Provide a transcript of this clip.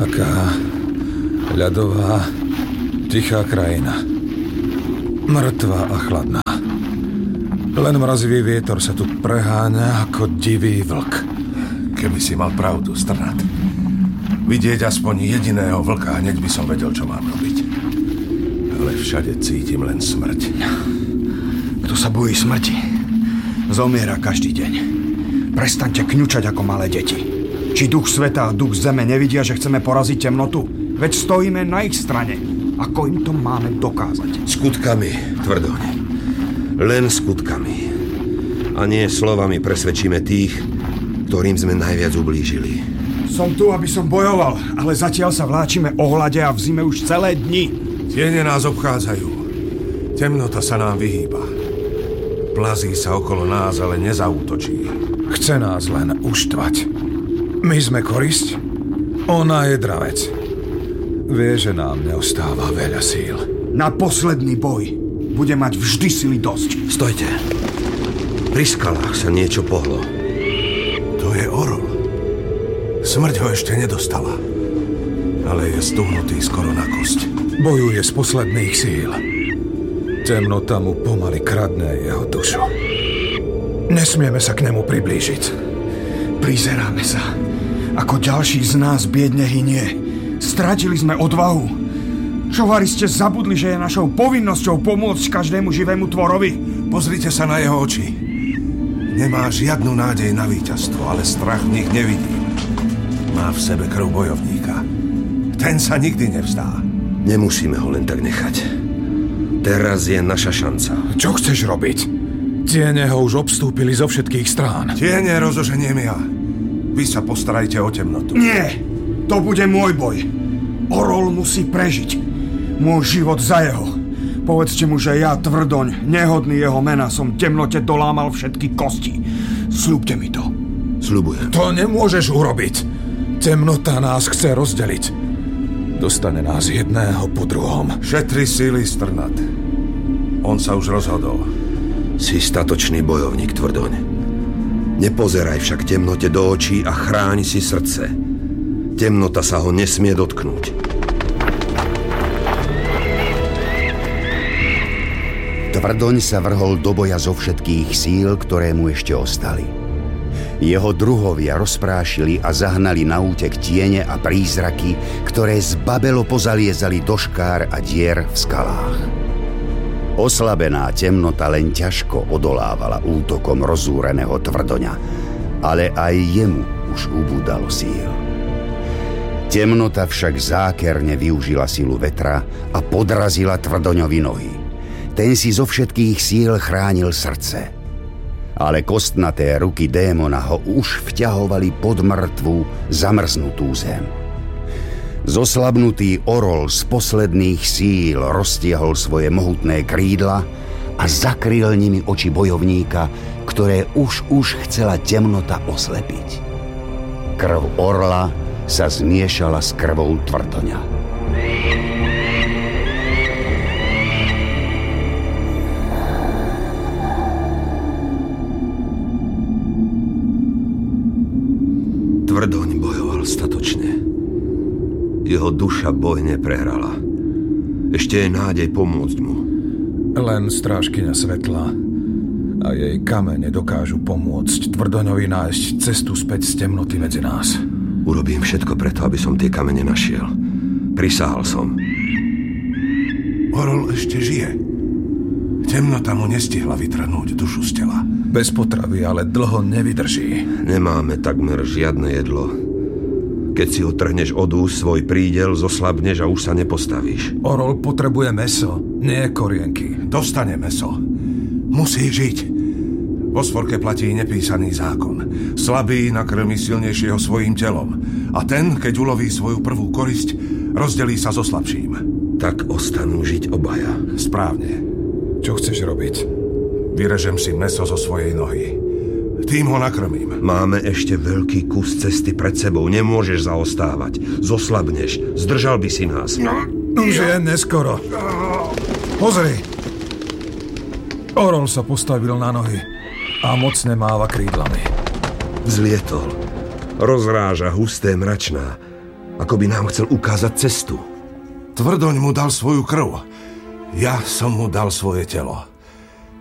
Aká ľadová, tichá krajina. Mŕtva a chladná. Len mrazivý vietor sa tu preháňa ako divý vlk. Keby si mal pravdu, Strnad. Vidieť aspoň jediného vlka, hneď by som vedel, čo mám robiť. Ale všade cítim len smrť. Kto sa bojí smrti, zomiera každý deň. Prestaňte kňučať ako malé deti. Či duch sveta a duch zeme nevidia, že chceme poraziť temnotu? Veď stojíme na ich strane. Ako im to máme dokázať? Skutkami, Tvrdoň. Len skutkami. A nie slovami presvedčíme tých, ktorým sme najviac ublížili. Som tu, aby som bojoval, ale zatiaľ sa vláčime o hlade a v zime už celé dni. Tiene nás obchádzajú. Temnota sa nám vyhýba. Plazí sa okolo nás, ale nezaútočí. Chce nás len uštvať. My sme korisť, ona je dravec. Vie, že nám neostáva veľa síl. Na posledný boj bude mať vždy sily dosť. Stojte. Pri skalách sa niečo pohlo. To je orol. Smrť ho ešte nedostala. Ale je stuhnutý skoro na kosť. Bojuje z posledných síl. Temnota mu pomaly kradne jeho dušu. Nesmieme sa k nemu priblížiť. Prizeráme sa, ako ďalší z nás biedne hynie. Stratili sme odvahu. Čovári ste zabudli, že je našou povinnosťou pomôcť každému živému tvorovi? Pozrite sa na jeho oči. Nemá žiadnu nádej na víťazstvo, ale strach v nich nevidím. Má v sebe krv bojovníka. Ten sa nikdy nevzdá. Nemusíme ho len tak nechať. Teraz je naša šanca. Čo chceš robiť? Tiene ho už obstúpili zo všetkých strán. Tiene rozoženiem ja. Vy sa postarajte o temnotu. Nie! To bude môj boj. Orol musí prežiť. Môj život za jeho. Povedzte mu, že ja, Tvrdoň, nehodný jeho mena, som temnote dolámal všetky kosti. Sľúbte mi to. Sľubujem. To nemôžeš urobiť. Temnota nás chce rozdeliť. Dostane nás jedného po druhom. Šetri síly, Strnad. On sa už rozhodol. Si statočný bojovník, Tvrdoň. Nepozeraj však temnote do očí a chráň si srdce. Temnota sa ho nesmie dotknúť. Tvrdoň sa vrhol do boja zo všetkých síl, ktoré mu ešte ostali. Jeho druhovia rozprášili a zahnali na útek tiene a prízraky, ktoré zbabelo pozaliezali do škár a dier v skalách. Oslabená temnota len ťažko odolávala útokom rozúreného Tvrdoňa, ale aj jemu už ubúdalo síl. Temnota však zákerne využila silu vetra a podrazila Tvrdoňovi nohy. Ten si zo všetkých síl chránil srdce. Ale kostnaté ruky démona ho už vťahovali pod mŕtvu, zamrznutú zem. Zoslabnutý orol z posledných síl roztiahol svoje mohutné krídla a zakryl nimi oči bojovníka, ktoré už chcela temnota oslepiť. Krv orla sa zmiešala s krvou Tvrdoňa. Tvrdoň bojoval statočne. Jeho duša boj neprehrala. Ešte je nádej pomôcť mu. Len strážkyňa svetla a jej kamene dokážu pomôcť Tvrdoňovi nájsť cestu späť z temnoty medzi nás. Urobím všetko preto, aby som tie kamene našiel. Prisahal som. Orol ešte žije. Temnota mu nestihla vytrhnúť dušu z tela. Bez potravy, ale dlho nevydrží. Nemáme takmer žiadne jedlo. Keď si otrhneš od úst svoj prídel, zoslabneš a už sa nepostavíš. Orol potrebuje mäso, nie korienky. Dostane mäso. Musí žiť. Vo svorke platí nepísaný zákon. Slabý nakrmi silnejšieho svojím telom. A ten, keď uloví svoju prvú korisť, rozdelí sa so slabším. Tak ostanú žiť obaja. Správne. Čo chceš robiť? Vyrežem si mäso zo svojej nohy. Tým ho nakrmím. Máme ešte veľký kus cesty pred sebou. Nemôžeš zaostávať. Zoslabneš. Zdržal by si nás. Už je neskoro. Pozri. Orol sa postavil na nohy a mocne máva krídlami. Vzlietol. Rozráža husté mračná. Ako by nám chcel ukázať cestu. Tvrdoň mu dal svoju krv. Ja som mu dal svoje telo.